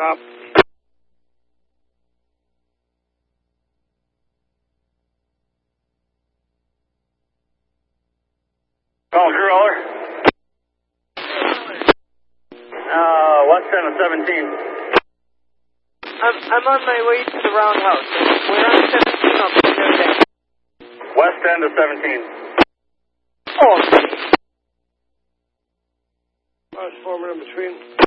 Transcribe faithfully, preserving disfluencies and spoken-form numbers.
stop. Call crew roller. Uh, West End of seventeen. I'm I'm on my way to the roundhouse. We're on seventeen on the other day. West End of seventeen. Oh, okay. Transformer in between.